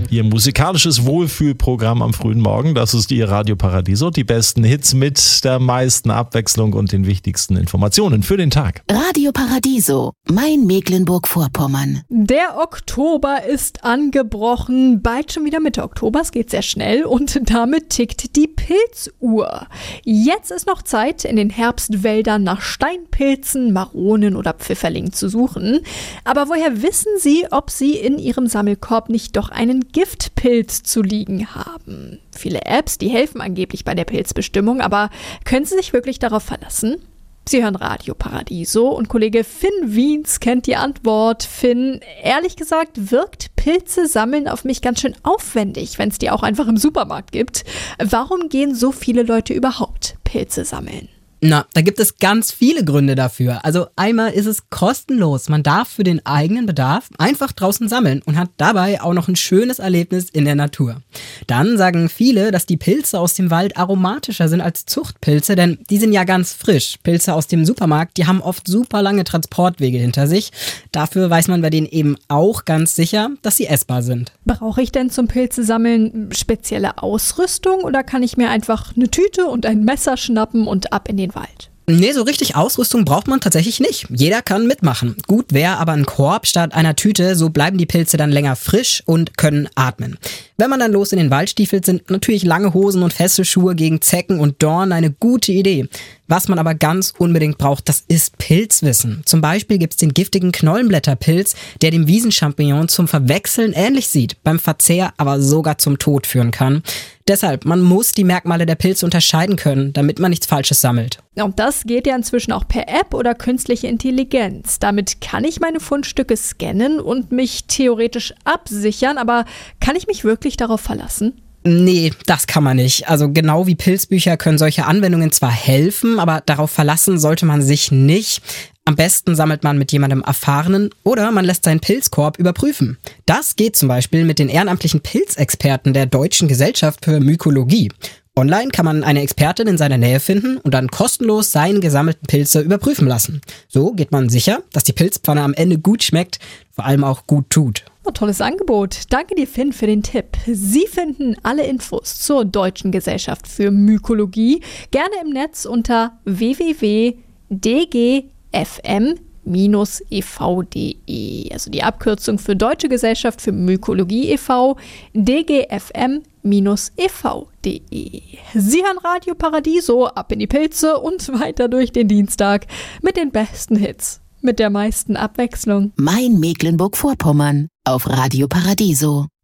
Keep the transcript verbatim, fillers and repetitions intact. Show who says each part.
Speaker 1: Ihr musikalisches Wohlfühlprogramm am frühen Morgen. Das ist Ihr Radio Paradiso. Die besten Hits mit der meisten Abwechslung und den wichtigsten Informationen für den Tag.
Speaker 2: Radio Paradiso, mein Mecklenburg-Vorpommern.
Speaker 3: Der Oktober ist angebrochen. Bald schon wieder Mitte Oktober. Es geht sehr schnell und damit tickt die Pilzuhr. Jetzt ist noch Zeit, in den Herbstwäldern nach Steinpilzen, Maronen oder Pfifferlingen zu suchen. Aber woher wissen Sie, ob Sie in Ihrem Sammelkorb nicht doch einen Giftpilz zu liegen haben? Viele Apps, die helfen angeblich bei der Pilzbestimmung, aber können Sie sich wirklich darauf verlassen? Sie hören Radio Paradiso und Kollege Finn Wiens kennt die Antwort. Finn, ehrlich gesagt wirkt Pilze sammeln auf mich ganz schön aufwendig, wenn es die auch einfach im Supermarkt gibt. Warum gehen so viele Leute überhaupt Pilze sammeln?
Speaker 4: Na, da gibt es ganz viele Gründe dafür. Also einmal ist es kostenlos. Man darf für den eigenen Bedarf einfach draußen sammeln und hat dabei auch noch ein schönes Erlebnis in der Natur. Dann sagen viele, dass die Pilze aus dem Wald aromatischer sind als Zuchtpilze, denn die sind ja ganz frisch. Pilze aus dem Supermarkt, die haben oft super lange Transportwege hinter sich. Dafür weiß man bei denen eben auch ganz sicher, dass sie essbar sind.
Speaker 3: Brauche ich denn zum Pilzesammeln spezielle Ausrüstung oder kann ich mir einfach eine Tüte und ein Messer schnappen und ab in den Wald?
Speaker 4: Nee, so richtig Ausrüstung braucht man tatsächlich nicht. Jeder kann mitmachen. Gut wäre aber ein Korb statt einer Tüte, so bleiben die Pilze dann länger frisch und können atmen. Wenn man dann los in den Wald stiefelt, sind natürlich lange Hosen und feste Schuhe gegen Zecken und Dorn eine gute Idee. Was man aber ganz unbedingt braucht, das ist Pilzwissen. Zum Beispiel gibt's den giftigen Knollenblätterpilz, der dem Wiesenchampignon zum Verwechseln ähnlich sieht, beim Verzehr aber sogar zum Tod führen kann. Deshalb, man muss die Merkmale der Pilze unterscheiden können, damit man nichts Falsches sammelt.
Speaker 3: Und das geht ja inzwischen auch per App oder künstliche Intelligenz. Damit kann ich meine Fundstücke scannen und mich theoretisch absichern, aber kann ich mich wirklich darauf verlassen?
Speaker 4: Nee, das kann man nicht. Also genau wie Pilzbücher können solche Anwendungen zwar helfen, aber darauf verlassen sollte man sich nicht. Am besten sammelt man mit jemandem Erfahrenen oder man lässt seinen Pilzkorb überprüfen. Das geht zum Beispiel mit den ehrenamtlichen Pilzexperten der Deutschen Gesellschaft für Mykologie. Online kann man eine Expertin in seiner Nähe finden und dann kostenlos seine gesammelten Pilze überprüfen lassen. So geht man sicher, dass die Pilzpfanne am Ende gut schmeckt, vor allem auch gut tut.
Speaker 3: Oh, tolles Angebot. Danke dir, Finn, für den Tipp. Sie finden alle Infos zur Deutschen Gesellschaft für Mykologie gerne im Netz unter w w w punkt d g f m Bindestrich e v punkt d e. Also die Abkürzung für Deutsche Gesellschaft für Mykologie e V, d g f m Bindestrich e v punkt d e. Sie hören Radio Paradiso, ab in die Pilze und weiter durch den Dienstag mit den besten Hits, mit der meisten Abwechslung.
Speaker 2: Mein Mecklenburg-Vorpommern auf Radio Paradiso.